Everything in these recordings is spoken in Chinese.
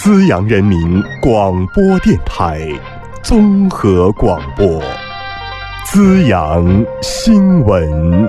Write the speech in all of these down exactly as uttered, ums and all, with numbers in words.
资阳人民广播电台综合广播，资阳新闻。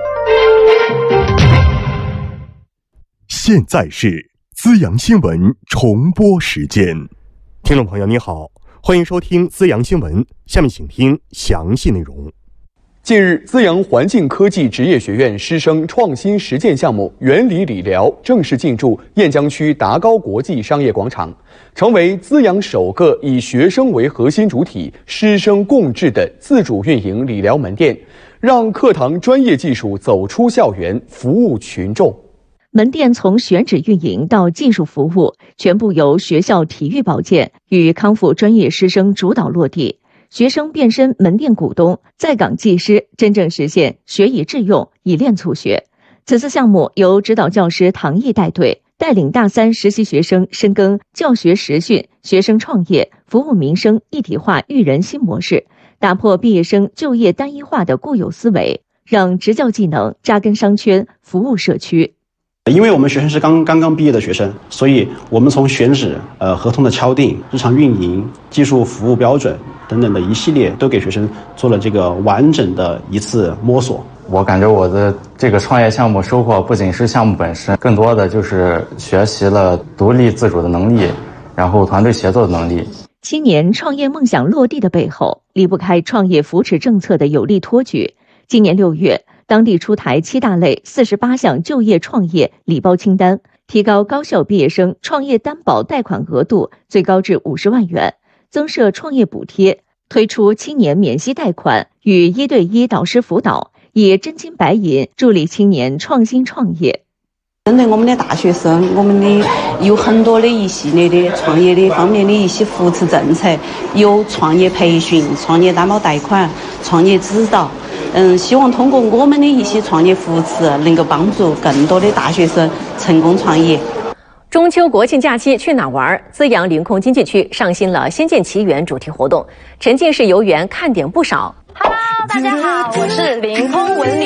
现在是资阳新闻重播时间。听众朋友你好，欢迎收听资阳新闻，下面请听详细内容。 近日，资阳环境科技职业学院师生创新实践项目原理理疗正式进驻雁江区达高国际商业广场，成为资阳首个以学生为核心主体、师生共治的自主运营理疗门店，让课堂专业技术走出校园，服务群众。 门店从选址运营到技术服务，全部由学校体育保健与康复专业师生主导落地。学生变身门店股东，在岗技师，真正实现学以致用，以练促学。此次项目由指导教师唐毅带队，带领大三实习学生深耕教学实训、学生创业、服务民生一体化育人新模式，打破毕业生就业单一化的固有思维，让职教技能扎根商圈，服务社区。 因为我们学生是刚刚刚毕业的学生，所以我们从选址、呃合同的敲定、日常运营、技术服务标准等等的一系列，都给学生做了这个完整的一次摸索。 我感觉我的这个创业项目收获不仅是项目本身，更多的就是学习了独立自主的能力，然后团队协作的能力。 青年创业梦想落地的背后，离不开创业扶持政策的有力托举。今年六月，当地出台七大类四十八项就业创业礼包清单，提高高校毕业生创业担保贷款额度最高至五十万元，增设创业补贴，推出青年免息贷款与一对一导师辅导，以真金白银助力青年创新创业。 针对我们的大学生，我们的有很多的一系列的创业的方面的一些扶持政策，有创业培训、创业担保贷款、创业指导。嗯，希望通过我们的一些创业扶持，能够帮助更多的大学生成功创业。 中秋国庆假期去哪玩？资阳临空经济区上新了《仙剑奇缘》主题活动，沉浸式游园看点不少。 Hello， 大家好，我是临空文旅。